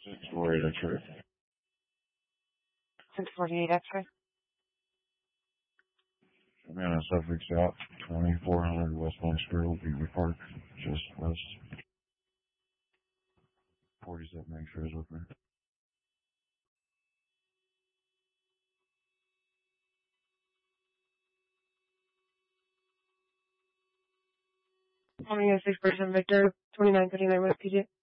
648 X-ray. 648 X-ray. Man, on Suffolk South, 2400 West Longspur, Beaver Park, just west. 47 X-rays with me. Calling a 6% Victor, 2959 West PJ.